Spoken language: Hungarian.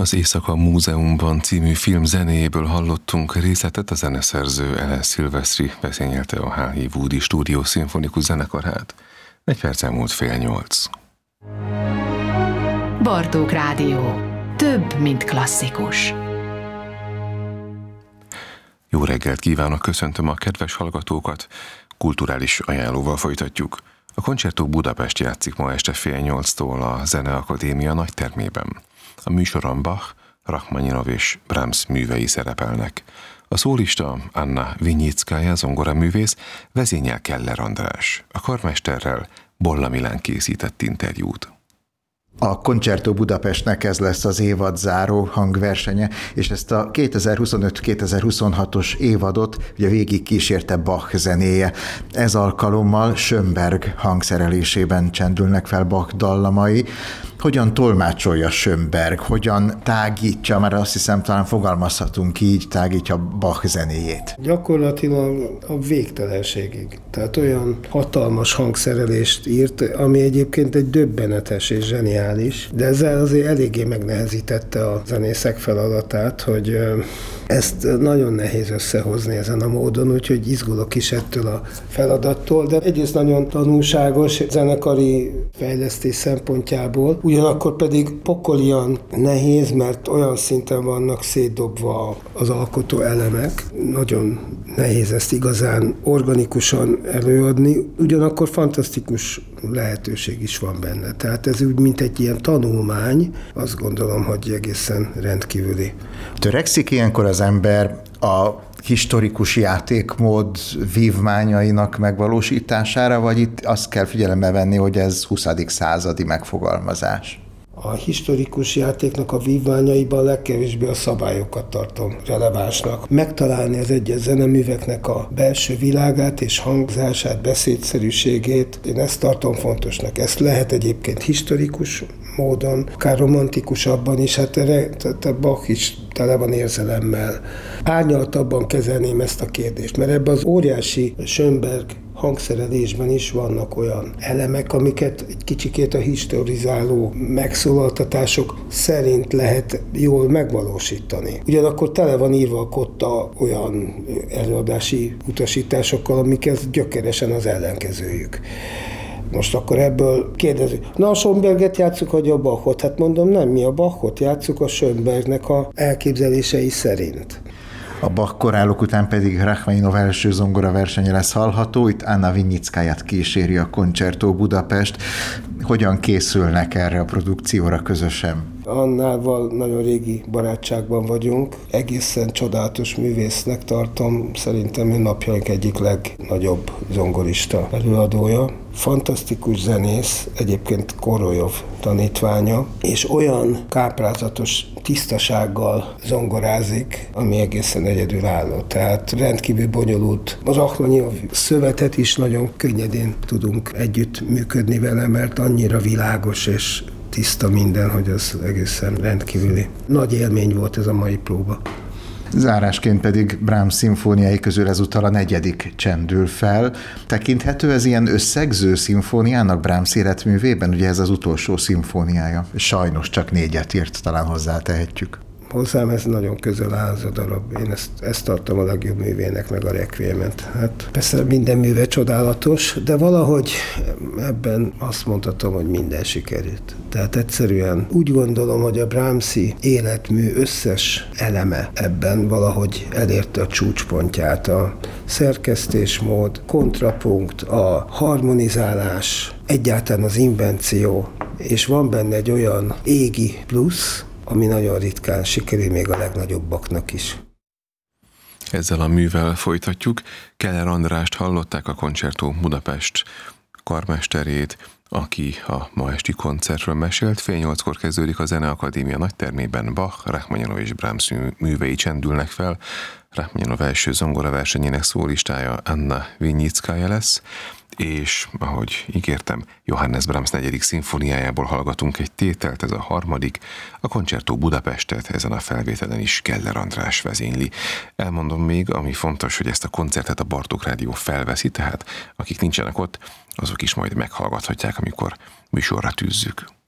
Az Éjszaka Múzeumban című film zenéjéből hallottunk részletet, a zeneszerző Alan Silvestri vezényelte a Hollywoodi Stúdió Szimfonikus Zenekarát. 1 perc elmúlt 7:30. Bartók Rádió. Több, mint klasszikus. Jó reggelt kívánok, köszöntöm a kedves hallgatókat. Kulturális ajánlóval folytatjuk. A Concerto Budapest játszik ma este 7:30-tól a Zeneakadémia nagytermében. A műsoron Bach, Rachmaninov és Brahms művei szerepelnek. A szólista Anna Vinyickaja zongoraművész, vezényel Keller András. A karmesterrel Bolla Milán készített interjút. A Concerto Budapestnek ez lesz az évad záró hangversenye, és ezt a 2025-2026-os évadot ugye végig kísérte Bach zenéje. Ez alkalommal Schönberg hangszerelésében csendülnek fel Bach dallamai. Hogyan tolmácsolja Schönberg, hogyan tágítja, már azt hiszem talán fogalmazhatunk így, tágítja Bach zenéjét? Gyakorlatilag a végtelenségig. Tehát olyan hatalmas hangszerelést írt, ami egyébként egy döbbenetes és zseniális, de ezzel azért eléggé megnehezítette a zenészek feladatát, hogy ezt nagyon nehéz összehozni ezen a módon, úgyhogy izgulok is ettől a feladattól, de egyrészt nagyon tanulságos zenekari fejlesztés szempontjából, ugyanakkor pedig pokolian nehéz, mert olyan szinten vannak szétdobva az alkotó elemek, nagyon nehéz ezt igazán organikusan előadni, ugyanakkor fantasztikus lehetőség is van benne. Tehát ez úgy, mint egy ilyen tanulmány, azt gondolom, hogy egészen rendkívüli. Törekszik ilyenkor az ember a historikus játékmód vívmányainak megvalósítására, vagy itt azt kell figyelembe venni, hogy ez 20. századi megfogalmazás? A historikus játéknak a vívmányaiban legkevésbé a szabályokat tartom relevánsnak. Megtalálni az egyes zeneműveknek a belső világát és hangzását, beszédszerűségét, én ezt tartom fontosnak. Ezt lehet egyébként historikus módon, akár romantikusabban is, hát Bach is tele van érzelemmel. Árnyaltabban kezelném ezt a kérdést, mert ebben az óriási Schönberg hangszerelésben is vannak olyan elemek, amiket egy kicsikét a historizáló megszólaltatások szerint lehet jól megvalósítani. Ugyanakkor tele van írva a kotta olyan előadási utasításokkal, amik ez gyökeresen az ellenkezőjük. Most akkor ebből kérdezik, na a Schönberget játsszuk, vagy a Bachot? Hát mondom, nem, mi a Bachot játsszuk a Schönbergnek a elképzelései szerint. A Bach korálok után pedig Rachmaninov első zongora versenye lesz hallható, itt Anna Vinyickáját kíséri a Concerto Budapest. Hogyan készülnek erre a produkcióra közösen? Annával nagyon régi barátságban vagyunk. Egészen csodálatos művésznek tartom, szerintem ő napjaink egyik legnagyobb zongorista előadója. Fantasztikus zenész, egyébként Korolyov tanítványa, és olyan káprázatos tisztasággal zongorázik, ami egészen egyedülálló. Tehát rendkívül bonyolult. Az Rachmaninov szövetet is nagyon könnyedén tudunk együtt működni vele, mert annyira világos és tiszta minden, hogy az egészen rendkívüli. Nagy élmény volt ez a mai próba. Zárásként pedig Brahms szimfóniái közül ezúttal a 4. csendül fel. Tekinthető ez ilyen összegző szimfóniának Brahms életművében? Ugye ez az utolsó szimfóniája. Sajnos csak 4 írt, talán hozzátehetjük. Hozzám ez nagyon közel áll az a darab. Én ezt tartom a legjobb művének, meg a Requiemet. Hát persze minden műve csodálatos, de valahogy ebben azt mondhatom, hogy minden sikerült. Tehát egyszerűen úgy gondolom, hogy a Brahmsi életmű összes eleme ebben valahogy elérte a csúcspontját. A szerkesztésmód, kontrapunkt, a harmonizálás, egyáltalán az invenció, és van benne egy olyan égi plusz, ami nagyon ritkán sikerül még a legnagyobbaknak is. Ezzel a művel folytatjuk. Keller Andrást hallották, a Concerto Budapest karmesterét, aki a ma esti koncertről mesélt. 7:30-kor kezdődik a Zeneakadémia nagytermében. Bach, Rachmaninov és Brahms művei csendülnek fel. Rachmaninov első zongoraversenyének szólistája Anna Vinyickaja lesz, és ahogy ígértem, Johannes Brahms 4. szimfóniájából hallgatunk egy tételt, ez a 3. A Concerto Budapestet ezen a felvételen is Keller András vezényli. Elmondom még, ami fontos, hogy ezt a koncertet a Bartók Rádió felveszi, tehát akik nincsenek ott, azok is majd meghallgathatják, amikor műsorra tűzzük.